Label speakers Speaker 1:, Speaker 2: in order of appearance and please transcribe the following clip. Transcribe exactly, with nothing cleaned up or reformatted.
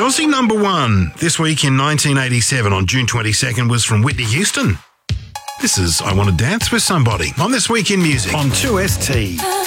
Speaker 1: Aussie number one this week in nineteen eighty-seven on June twenty-second was from Whitney Houston. This is I Want to Dance with Somebody on This Week in Music on two S T.